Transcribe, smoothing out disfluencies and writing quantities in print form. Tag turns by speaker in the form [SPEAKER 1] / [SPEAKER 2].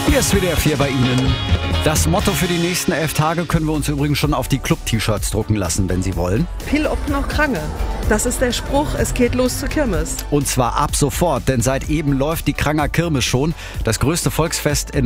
[SPEAKER 1] Hier ist WDR 4 bei Ihnen. Das Motto für die nächsten 11 Tage können wir uns übrigens schon auf die Club-T-Shirts drucken lassen, wenn Sie wollen.
[SPEAKER 2] Pil ob noch Krange. Das ist der Spruch, es geht los zur Kirmes.
[SPEAKER 1] Und zwar ab sofort, denn seit eben läuft die Kranger Kirmes schon. Das größte Volksfest in